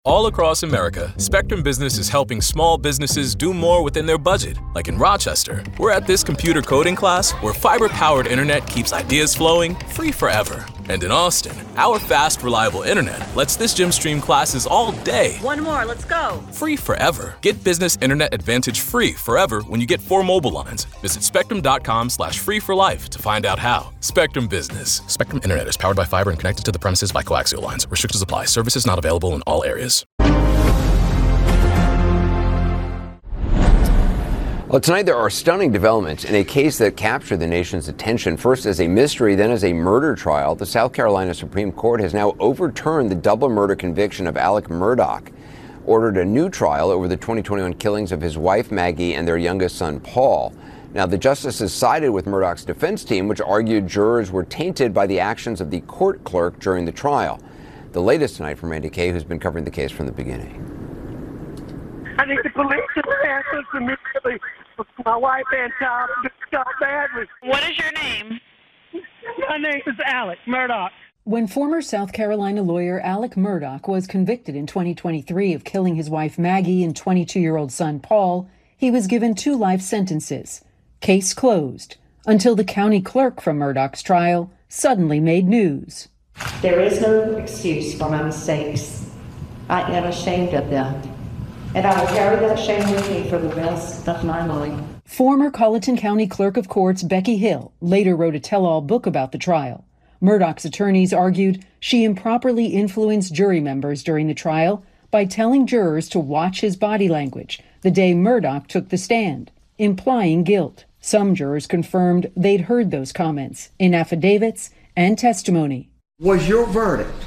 All across America, Spectrum Business is helping small businesses do more within their budget. Like in Rochester, we're at this computer coding class where fiber-powered internet keeps ideas flowing free forever. And in Austin, our fast, reliable internet lets this gym stream classes all day. One more, let's go. Free forever. Get Business Internet Advantage free forever when you get 4 mobile lines. Visit spectrum.com/free for life to find out how. Spectrum Business. Spectrum Internet is powered by fiber and connected to the premises by coaxial lines. Restrictions apply. Services not available in all areas. Well, tonight there are stunning developments in a case that captured the nation's attention, first as a mystery, then as a murder trial. The South Carolina Supreme Court has now overturned the double murder conviction of Alec Murdaugh, ordered a new trial over the 2021 killings of his wife, Maggie, and their youngest son, Paul. Now, the justices sided with Murdaugh's defense team, which argued jurors were tainted by the actions of the court clerk during the trial. The latest tonight from Randy Kay, who's been covering the case from the beginning. I need the police to answer immediately. My wife and child just got badly. What is your name? My name is Alec Murdaugh. When former South Carolina lawyer Alec Murdaugh was convicted in 2023 of killing his wife Maggie and 22-year-old son Paul, he was given 2 life sentences. Case closed until the county clerk from Murdaugh's trial suddenly made news. There is no excuse for my mistakes. I am ashamed of them, and I will carry that shame with me for the rest of my life. Former Colleton County Clerk of Courts Becky Hill later wrote a tell-all book about the trial. Murdaugh's attorneys argued she improperly influenced jury members during the trial by telling jurors to watch his body language the day Murdaugh took the stand, implying guilt. Some jurors confirmed they'd heard those comments in affidavits and testimony. Was your verdict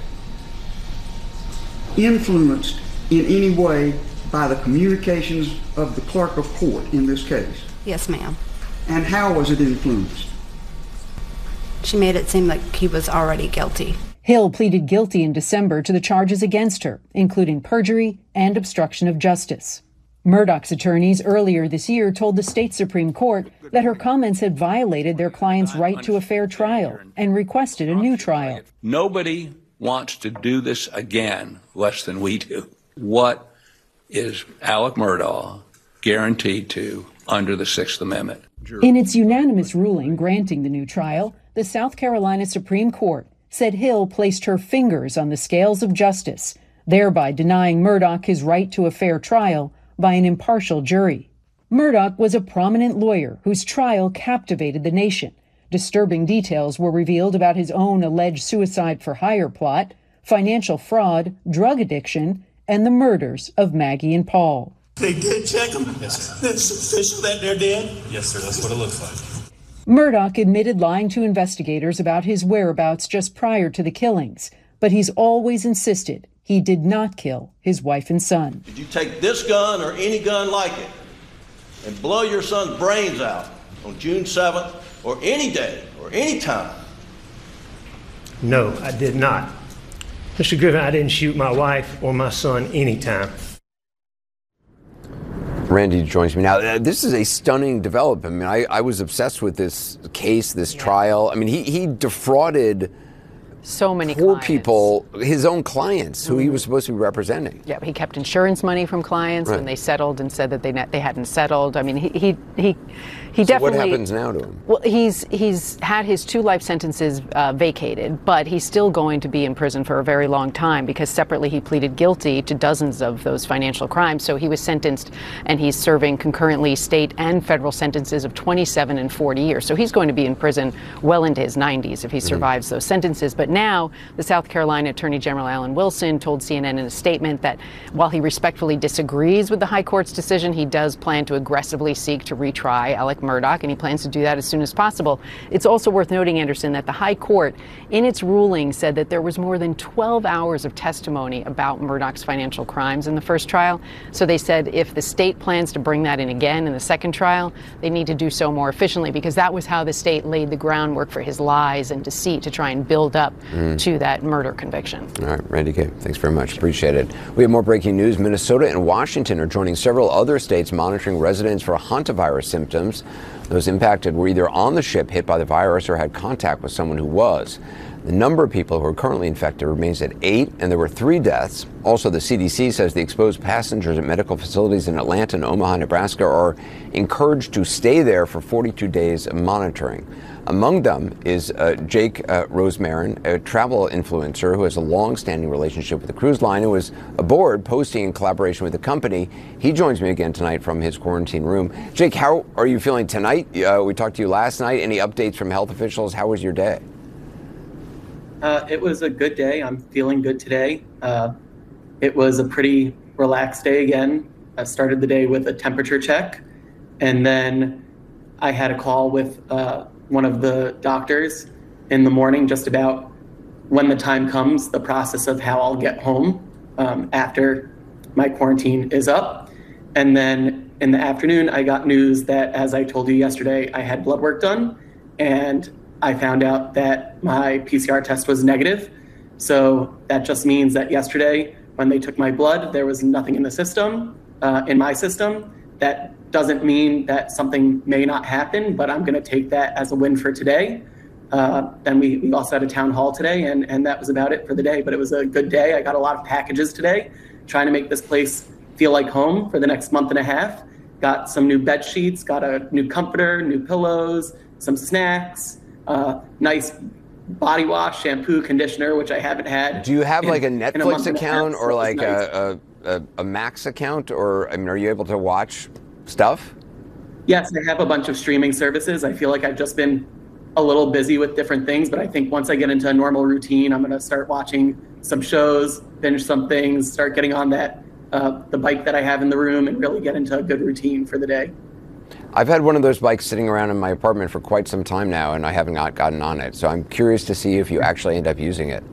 influenced in any way by the communications of the clerk of court in this case? Yes, ma'am. And how was it influenced? She made it seem like he was already guilty. Hill pleaded guilty in December to the charges against her, including perjury and obstruction of justice. Murdaugh's attorneys earlier this year told the state Supreme Court that her comments had violated their client's right to a fair trial and requested a new trial. Nobody wants to do this again less than we do. What is Alec Murdaugh guaranteed to under the Sixth Amendment? In its unanimous ruling granting the new trial, the South Carolina Supreme Court said Hill placed her fingers on the scales of justice, thereby denying Murdaugh his right to a fair trial by an impartial jury. Murdaugh was a prominent lawyer whose trial captivated the nation. Disturbing details were revealed about his own alleged suicide-for-hire plot, financial fraud, drug addiction, and the murders of Maggie and Paul. They did check him? Yes, sir. It's official that they're dead? Yes, sir. That's what it looks like. Murdaugh admitted lying to investigators about his whereabouts just prior to the killings, but he's always insisted he did not kill his wife and son. Did you take this gun or any gun like it and blow your son's brains out on June 7th or any day or any time? No, I did not. Mr. Griffin, I didn't shoot my wife or my son anytime. Randy joins me now. This is a stunning development. I mean, I was obsessed with this case, this trial. I mean, he defrauded so many poor clients. People, his own clients, who he was supposed to be representing. Yeah, he kept insurance money from clients when they settled and said that they hadn't settled. I mean, he So definitely. what happens now to him? Well, he's had his 2 life sentences vacated, but he's still going to be in prison for a very long time because separately he pleaded guilty to dozens of those financial crimes. So he was sentenced, and he's serving concurrently state and federal sentences of 27 and 40 years. So he's going to be in prison well into his 90s if he survives those sentences. But now the South Carolina Attorney General Alan Wilson told CNN in a statement that while he respectfully disagrees with the high court's decision, he does plan to aggressively seek to retry Alec Murdaugh, and he plans to do that as soon as possible. It's also worth noting, Anderson, that the high court in its ruling said that there was more than 12 hours of testimony about Murdaugh's financial crimes in the first trial. So they said if the state plans to bring that in again in the second trial, they need to do so more efficiently, because that was how the state laid the groundwork for his lies and deceit to try and build up to that murder conviction. All right, Randy Kay, thanks very much. Appreciate it. We have more breaking news. Minnesota and Washington are joining several other states monitoring residents for hantavirus symptoms. Those impacted were either on the ship hit by the virus or had contact with someone who was. The number of people who are currently infected remains at 8, and there were 3 deaths. Also, the CDC says the exposed passengers at medical facilities in Atlanta and Omaha, Nebraska are encouraged to stay there for 42 days of monitoring. Among them is Jake Rosemarin, a travel influencer who has a long-standing relationship with the cruise line and was aboard posting in collaboration with the company. He joins me again tonight from his quarantine room. Jake, how are you feeling tonight? We talked to you last night. Any updates from health officials? How was your day? It was a good day. I'm feeling good today. It was a pretty relaxed day again. I started the day with a temperature check, and then I had a call with one of the doctors in the morning just about when the time comes, the process of how I'll get home after my quarantine is up. And then in the afternoon, I got news that, as I told you yesterday, I had blood work done, and I found out that my PCR test was negative. So that just means that yesterday, when they took my blood, there was nothing in the system, in my system. That doesn't mean that something may not happen, but I'm going to take that as a win for today. Then we also had a town hall today, and that was about it for the day. But it was a good day. I got a lot of packages today, trying to make this place feel like home for the next month and a half. Got some new bed sheets, got a new comforter, new pillows, some snacks, nice body wash, shampoo, conditioner, which I haven't had. Do you have like a Netflix account or like nice. a Max account, or I mean, are you able to watch stuff? Yes, I have a bunch of streaming services. I feel like I've just been a little busy with different things, but I think once I get into a normal routine, I'm going to start watching some shows, binge some things, start getting on that the bike that I have in the room, and really get into a good routine for the day. I've had one of those bikes sitting around in my apartment for quite some time now, and I have not gotten on it. So I'm curious to see if you actually end up using it.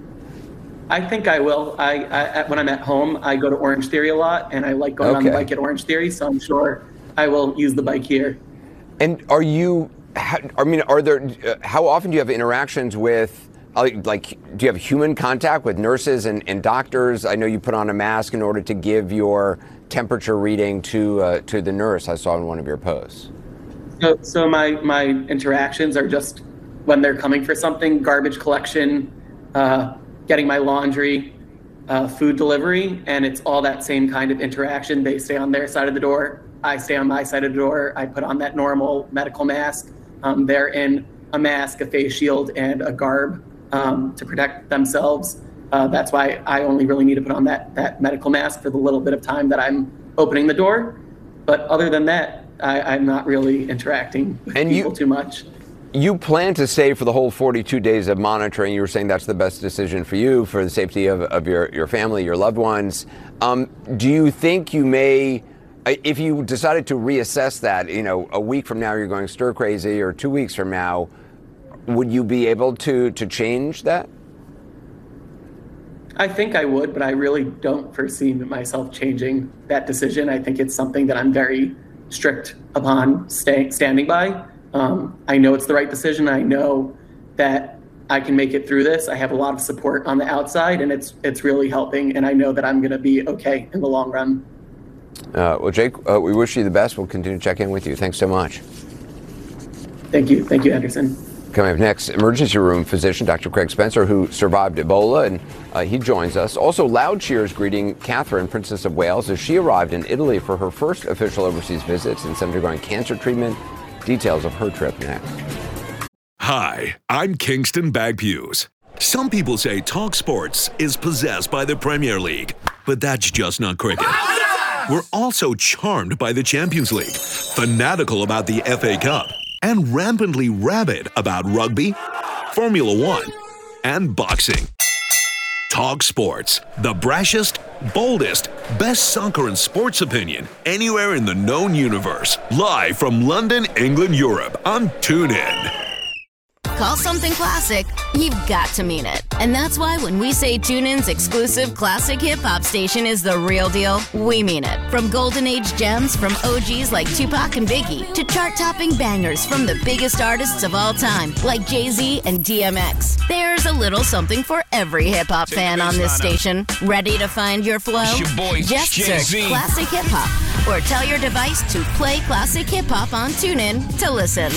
I think I will. I when I'm at home, I go to Orange Theory a lot, and I like going on the bike at Orange Theory, so I'm sure I will use the bike here. And are you, I mean, are there, how often do you have interactions with, like, do you have human contact with nurses and doctors? I know you put on a mask in order to give your temperature reading to the nurse. I saw in one of your posts. So my interactions are just when they're coming for something: garbage collection, getting my laundry, food delivery, and it's all that same kind of interaction. They stay on their side of the door, I stay on my side of the door. I put on that normal medical mask. They're in a mask, a face shield, and a garb to protect themselves. That's why I only really need to put on that medical mask for the little bit of time that I'm opening the door. But other than that, I'm not really interacting with people too much. You plan to stay for the whole 42 days of monitoring. You were saying that's the best decision for you, for the safety of your family, your loved ones. Do you think you may, if you decided to reassess that, you know, a week from now you're going stir crazy, or 2 weeks from now, would you be able to change that? I think I would, but I really don't foresee myself changing that decision. I think it's something that I'm very strict upon standing by. I know it's the right decision. I know that I can make it through this. I have a lot of support on the outside, and it's really helping. And I know that I'm going to be okay in the long run. Well, Jake, we wish you the best. We'll continue to check in with you. Thanks so much. Thank you. Thank you, Anderson. Coming up next, emergency room physician Dr. Craig Spencer, who survived Ebola, and he joins us. Also, loud cheers greeting Catherine, Princess of Wales, as she arrived in Italy for her first official overseas visit since undergoing cancer treatment. Details of her trip next. Hi, I'm Kingston Bagpuse. Some people say Talk Sports is possessed by the Premier League, but that's just not cricket. We're also charmed by the Champions League, fanatical about the FA Cup, and rampantly rabid about rugby, Formula One, and boxing. Talk Sports, the brashest, boldest, best soccer and sports opinion anywhere in the known universe. Live from London, England, Europe on TuneIn. Call something classic, you've got to mean it. And that's why when we say TuneIn's exclusive classic hip-hop station is the real deal, we mean it. From golden age gems from OGs like Tupac and Biggie to chart-topping bangers from the biggest artists of all time like Jay-Z and DMX. There's a little something for every hip-hop fan on this station. Ready to find your flow? It's your boy, Just Jay-Z. search classic hip-hop or tell your device to play classic hip-hop on TuneIn to listen.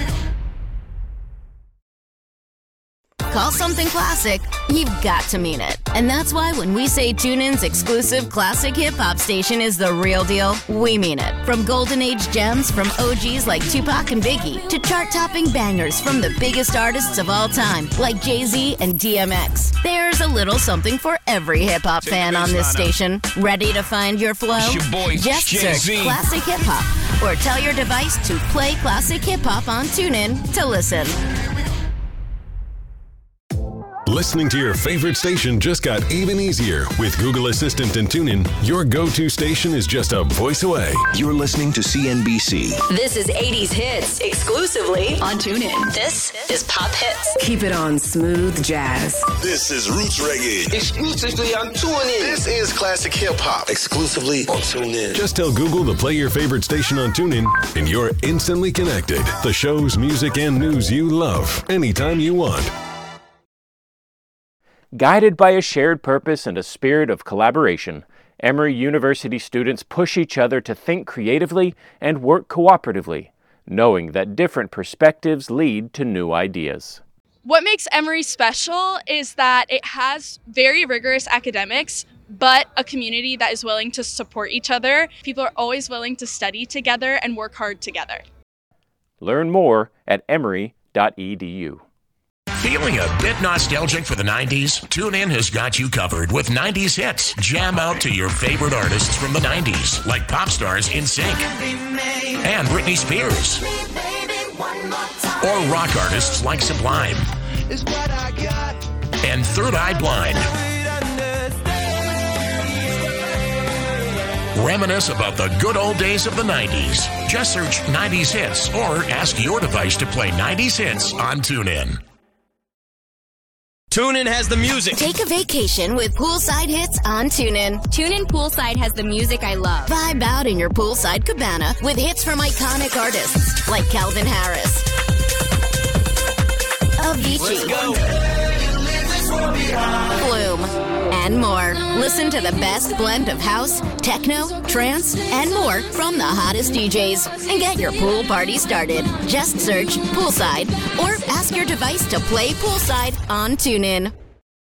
Call something classic, you've got to mean it. And that's why when we say TuneIn's exclusive classic hip-hop station is the real deal, we mean it. From golden age gems from OGs like Tupac and Biggie to chart-topping bangers from the biggest artists of all time like Jay-Z and DMX. There's a little something for every hip-hop fan on this station. Ready to find your flow? Just search classic hip-hop or tell your device to play classic hip-hop on TuneIn to listen. Listening to your favorite station just got even easier. With Google Assistant and TuneIn, your go-to station is just a voice away. You're listening to CNBC. This is 80s Hits, exclusively on TuneIn. This is Pop Hits. Keep it on smooth jazz. This is Roots Reggae, exclusively on TuneIn. This is Classic Hip Hop, exclusively on TuneIn. Just tell Google to play your favorite station on TuneIn, and you're instantly connected. The shows, music, and news you love, anytime you want. Guided by a shared purpose and a spirit of collaboration, Emory University students push each other to think creatively and work cooperatively, knowing that different perspectives lead to new ideas. What makes Emory special is that it has very rigorous academics, but a community that is willing to support each other. People are always willing to study together and work hard together. Learn more at emory.edu. Feeling a bit nostalgic for the 90s? TuneIn has got you covered with 90s hits. Jam out to your favorite artists from the 90s, like pop stars NSYNC and Britney Spears, or rock artists like Sublime and Third Eye Blind. Reminisce about the good old days of the 90s. Just search 90s hits or ask your device to play 90s hits on TuneIn. TuneIn has the music. Take a vacation with poolside hits on TuneIn. TuneIn Poolside has the music I love. Vibe out in your poolside cabana with hits from iconic artists like Calvin Harris, Avicii, Flume, and more. Listen to the best blend of house, techno, trance, and more from the hottest DJs and get your pool party started. Just search Poolside or ask your device to play Poolside on TuneIn.